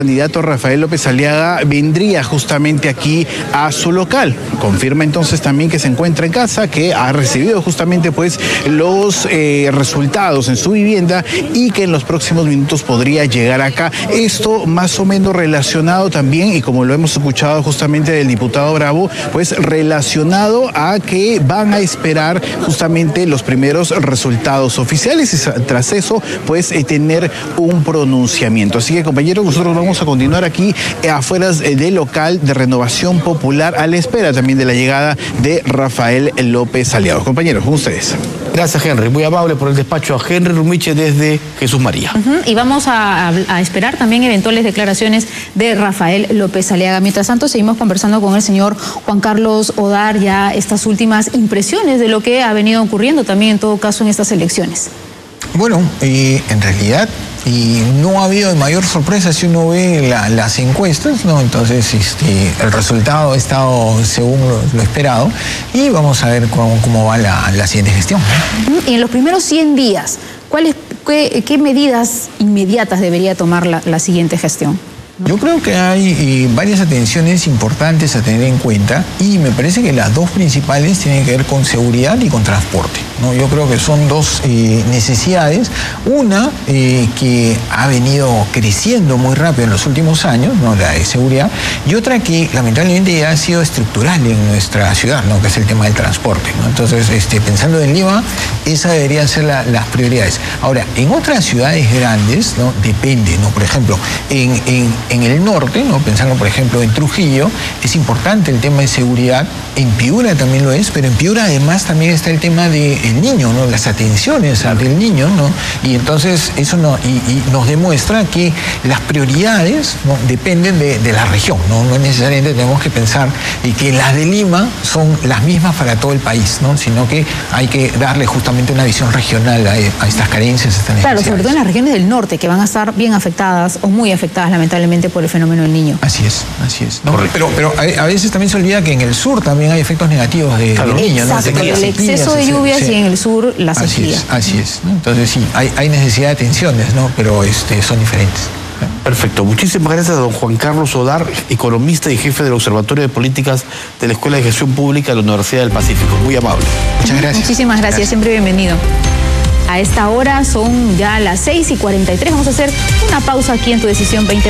El candidato Rafael López Aliaga vendría justamente aquí a su local. Confirma entonces también que se encuentra en casa, que ha recibido justamente pues los resultados en su vivienda y que en los próximos minutos podría llegar acá. Esto más o menos relacionado también, y como lo hemos escuchado justamente del diputado Bravo, pues relacionado a que van a esperar justamente los primeros resultados oficiales y tras eso pues tener un pronunciamiento. Así que, compañeros, nosotros vamos a continuar aquí afuera del local de Renovación Popular a la espera también de la llegada de Rafael López Aliaga. Compañeros, con ustedes. Gracias, Henry. Muy amable por el despacho a Henry Rumiche desde Jesús María. Y vamos a esperar también eventuales declaraciones de Rafael López Aliaga. Mientras tanto, seguimos conversando con el señor Juan Carlos Odar, ya estas últimas impresiones de lo que ha venido ocurriendo también en todo caso en estas elecciones. Bueno, en realidad no ha habido mayor sorpresa si uno ve las encuestas, ¿no? Entonces el resultado ha estado según lo esperado y vamos a ver cómo va la siguiente gestión. Y en los primeros 100 días, ¿qué medidas inmediatas debería tomar la siguiente gestión? Yo creo que hay varias atenciones importantes a tener en cuenta y me parece que las dos principales tienen que ver con seguridad y con transporte, ¿no? Yo creo que son dos necesidades, una que ha venido creciendo muy rápido en los últimos años, ¿no? La de seguridad, y otra que lamentablemente ya ha sido estructural en nuestra ciudad, ¿no? Que es el tema del transporte, ¿no? Entonces, pensando en Lima, esa debería ser las prioridades. Ahora, en otras ciudades grandes, ¿no? Depende, ¿no? Por ejemplo, en el norte, ¿no? Pensando por ejemplo en Trujillo, es importante el tema de seguridad, en Piura también lo es, pero en Piura además también está el tema del niño, ¿no? Las atenciones del niño, ¿no? Y entonces eso nos demuestra que las prioridades, ¿no? Dependen de la región, ¿no? No necesariamente tenemos que pensar que las de Lima son las mismas para todo el país, ¿no? Sino que hay que darle justamente una visión regional a estas carencias, a estas necesidades. Claro, sobre todo en las regiones del norte, que van a estar bien afectadas o muy afectadas lamentablemente por el fenómeno del niño. Así es, ¿no? Pero a veces también se olvida que en el sur también hay efectos negativos del niño, ¿no? Exacto, el exceso de lluvias y en el sur la sequía. Así es, ¿no? Entonces sí, hay necesidad de atenciones, ¿no? Pero son diferentes. Perfecto. Muchísimas gracias a don Juan Carlos Odar, economista y jefe del Observatorio de Políticas de la Escuela de Gestión Pública de la Universidad del Pacífico. Muy amable. Muchas gracias. Muchísimas gracias. Siempre bienvenido. A esta hora son ya las 6:43. Vamos a hacer una pausa aquí en Tu Decisión 2020.